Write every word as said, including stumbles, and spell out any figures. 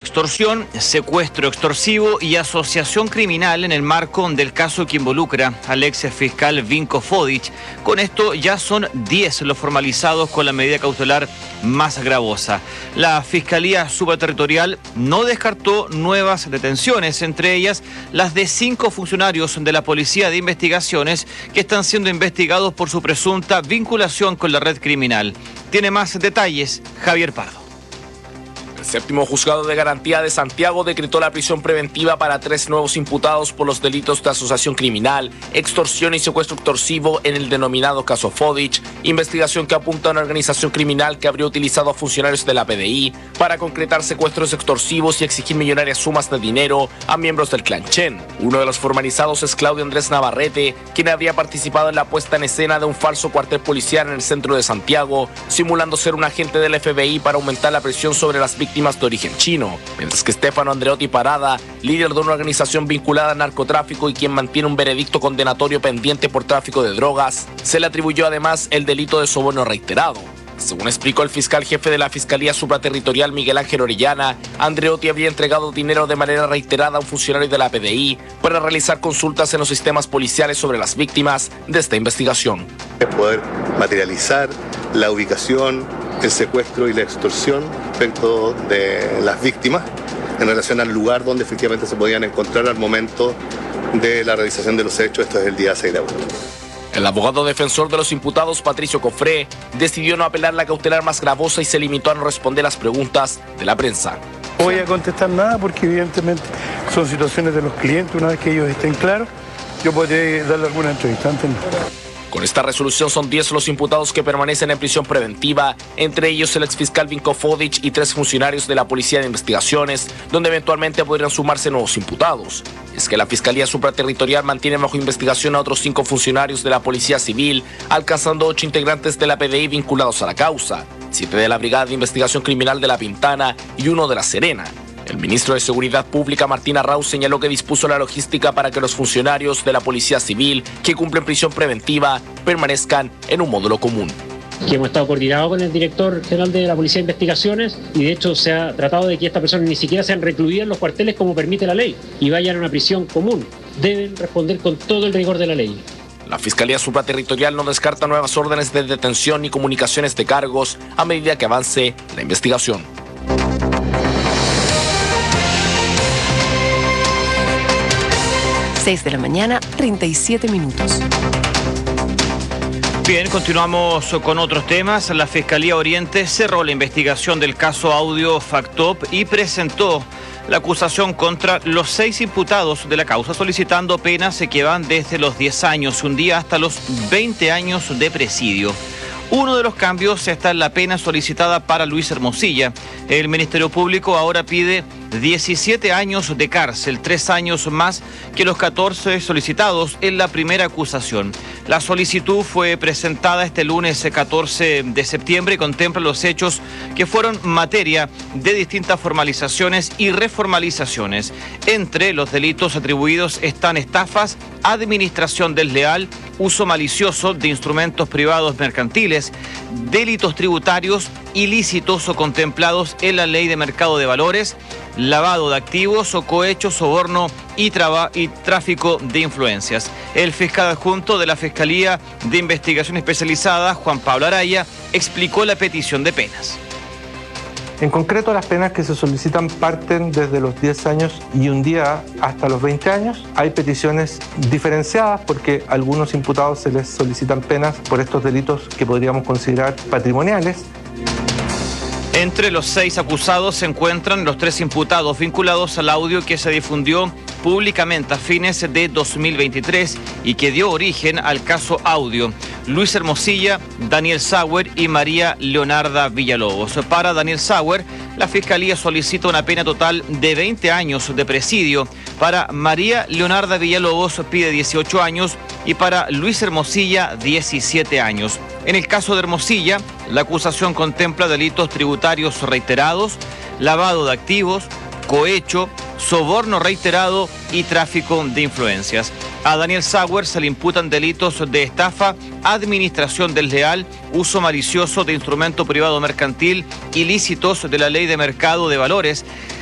extorsión, secuestro extorsivo y asociación criminal en el marco del caso que involucra al ex fiscal Vinko Fodic. Con esto ya son diez los formalizados con la medida cautelar más gravosa. La Fiscalía Supraterritorial no descartó nuevas detenciones, entre ellas las de cinco funcionarios de la Policía de Investigaciones que están siendo investigados por su presunta vinculación con la red criminal. Tiene más detalles Javier Pardo. El séptimo juzgado de garantía de Santiago decretó la prisión preventiva para tres nuevos imputados por los delitos de asociación criminal, extorsión y secuestro extorsivo en el denominado caso Fodic, investigación que apunta a una organización criminal que habría utilizado a funcionarios de la P D I para concretar secuestros extorsivos y exigir millonarias sumas de dinero a miembros del clan Chen. Uno de los formalizados es Claudio Andrés Navarrete, quien habría participado en la puesta en escena de un falso cuartel policial en el centro de Santiago, simulando ser un agente del F B I para aumentar la presión sobre las víctimas de origen chino, mientras que Stefano Andreotti Parada, líder de una organización vinculada al narcotráfico y quien mantiene un veredicto condenatorio pendiente por tráfico de drogas, se le atribuyó además el delito de soborno reiterado. Según explicó el fiscal jefe de la Fiscalía Supraterritorial Miguel Ángel Orellana, Andreotti habría entregado dinero de manera reiterada a un funcionario de la P D I para realizar consultas en los sistemas policiales sobre las víctimas de esta investigación. Es poder materializar la ubicación, el secuestro y la extorsión respecto de las víctimas en relación al lugar donde efectivamente se podían encontrar al momento de la realización de los hechos. Esto es el día seis de agosto. El abogado defensor de los imputados, Patricio Cofré, decidió no apelar la cautelar más gravosa y se limitó a no responder las preguntas de la prensa. No voy a contestar nada porque evidentemente son situaciones de los clientes. Una vez que ellos estén claros, yo podré darle alguna entrevista. Antes no. Con esta resolución son diez los imputados que permanecen en prisión preventiva, entre ellos el exfiscal Vinko Fodic y tres funcionarios de la Policía de Investigaciones, donde eventualmente podrían sumarse nuevos imputados. Es que la Fiscalía Supraterritorial mantiene bajo investigación a otros cinco funcionarios de la Policía Civil, alcanzando ocho integrantes de la P D I vinculados a la causa, siete de la Brigada de Investigación Criminal de La Pintana y uno de La Serena. El ministro de Seguridad Pública, Martín Arrauz, señaló que dispuso la logística para que los funcionarios de la Policía Civil que cumplen prisión preventiva permanezcan en un módulo común. Que hemos estado coordinados con el director general de la Policía de Investigaciones y de hecho se ha tratado de que estas personas ni siquiera sean recluidas en los cuarteles como permite la ley y vayan a una prisión común. Deben responder con todo el rigor de la ley. La Fiscalía Supraterritorial no descarta nuevas órdenes de detención ni comunicaciones de cargos a medida que avance la investigación. seis de la mañana, treinta y siete minutos. Bien, continuamos con otros temas. La Fiscalía Oriente cerró la investigación del caso Audio Factop y presentó la acusación contra los seis imputados de la causa, solicitando penas que van desde los diez años, un día hasta los veinte años de presidio. Uno de los cambios está en la pena solicitada para Luis Hermosilla. El Ministerio Público ahora pide diecisiete años de cárcel, tres años más que los catorce solicitados en la primera acusación. La solicitud fue presentada este lunes catorce de septiembre y contempla los hechos que fueron materia de distintas formalizaciones y reformalizaciones. Entre los delitos atribuidos están estafas, administración desleal, uso malicioso de instrumentos privados mercantiles, delitos tributarios ilícitos o contemplados en la Ley de Mercado de Valores, lavado de activos o cohecho, soborno y, traba, y tráfico de influencias. El fiscal adjunto de la Fiscalía de Investigación Especializada, Juan Pablo Araya, explicó la petición de penas. En concreto, las penas que se solicitan parten desde los diez años y un día hasta los veinte años. Hay peticiones diferenciadas porque a algunos imputados se les solicitan penas por estos delitos que podríamos considerar patrimoniales. Entre los seis acusados se encuentran los tres imputados vinculados al audio que se difundió públicamente a fines de dos mil veintitrés y que dio origen al caso Audio: Luis Hermosilla, Daniel Sauer y María Leonarda Villalobos. Para Daniel Sauer, la Fiscalía solicita una pena total de veinte años de presidio. Para María Leonarda Villalobos pide dieciocho años y para Luis Hermosilla diecisiete años. En el caso de Hermosilla, la acusación contempla delitos tributarios reiterados, lavado de activos, cohecho, soborno reiterado y tráfico de influencias. A Daniel Sauer se le imputan delitos de estafa, administración desleal, uso malicioso de instrumento privado mercantil, ilícitos de la Ley de Mercado de Valores,